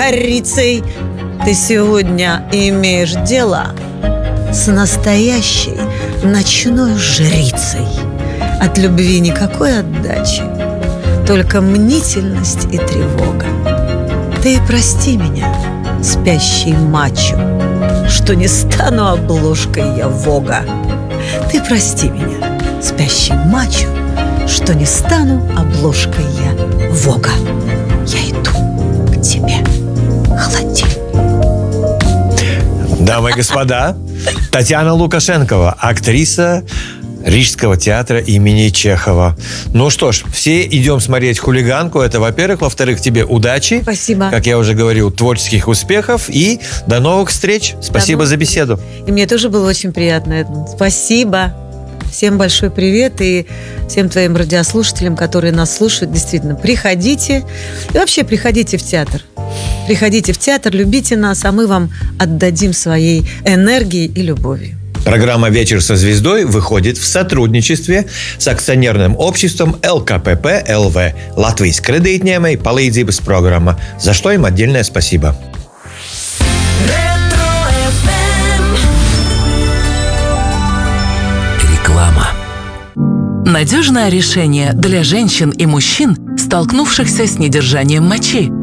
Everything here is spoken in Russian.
корицей. Ты сегодня имеешь дело с настоящей ночной жрицей. От любви никакой отдачи, только мнительность и тревога. Ты прости меня, спящий мачо, что не стану обложкой я Вога. Ты прости меня, спящий мачо, что не стану обложкой я Вога. Я иду к тебе, холодильник. Дамы и господа, Татьяна Лукашенкова, актриса Рижского театра имени Чехова. Ну что ж, все идем смотреть «Хулиганку». Это, во-первых. Во-вторых, тебе удачи. Спасибо. Как я уже говорил, творческих успехов. И до новых встреч. Спасибо за беседу. И мне тоже было очень приятно, Эдмунд. Спасибо. Всем большой привет. И всем твоим радиослушателям, которые нас слушают, действительно, приходите. И вообще приходите в театр. Приходите в театр, любите нас, а мы вам отдадим своей энергией и любовью. Программа «Вечер со звездой» выходит в сотрудничестве с акционерным обществом ЛКПП ЛВ Латвийс кредитņēmēju palīdzības программа, за что им отдельное спасибо. Реклама. Надежное решение для женщин и мужчин, столкнувшихся с недержанием мочи.